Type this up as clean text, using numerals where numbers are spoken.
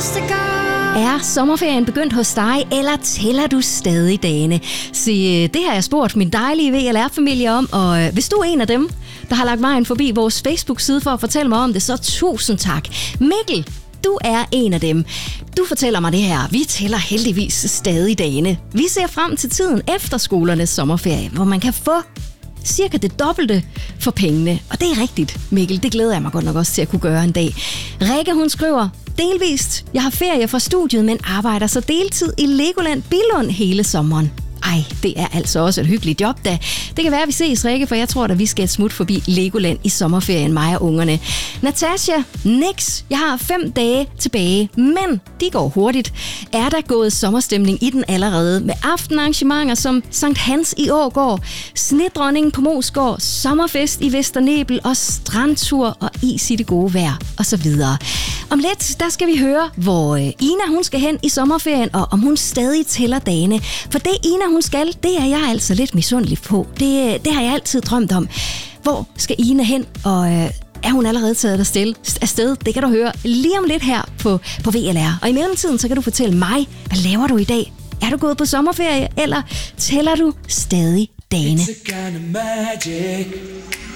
Er sommerferien begyndt hos dig, eller tæller du stadig dagene? Se, det har jeg spurgt min dejlige VLR-familie om, og hvis du er en af dem, der har lagt vejen forbi vores Facebook-side for at fortælle mig om det, så tusind tak. Mikkel, du er en af dem. Du fortæller mig det her. Vi tæller heldigvis stadig dagene. Vi ser frem til tiden efter skolernes sommerferie, hvor man kan få cirka det dobbelte for pengene. Og det er rigtigt, Mikkel. Det glæder jeg mig godt nok også til at kunne gøre en dag. Rikke, hun skriver: delvist. Jeg har ferie fra studiet, men arbejder så deltid i Legoland Billund hele sommeren. Ej, det er altså også et hyggeligt job da. Det kan være, at vi ses, Rikke, for jeg tror, at vi skal et smut forbi Legoland i sommerferien, mig og ungerne. Natasha, niks. Jeg har 5 dage tilbage, men de går hurtigt. Er der gået sommerstemning i den allerede med aftenarrangementer som Sankt Hans i Årgård, Snedronningen på Mosgård, sommerfest i Vesternebel og strandtur og is i det gode vejr osv. Om lidt, der skal vi høre, hvor Ina hun skal hen i sommerferien, og om hun stadig tæller dagene. For det Ina hun skal, det er jeg altså lidt misundelig på. Det har jeg altid drømt om. Hvor skal Ina hen, og er hun allerede taget afsted? Det kan du høre lige om lidt her på VLR. Og i mellemtiden, så kan du fortælle mig, hvad laver du i dag? Er du gået på sommerferie, eller tæller du stadig dagene? It's a kind of magic.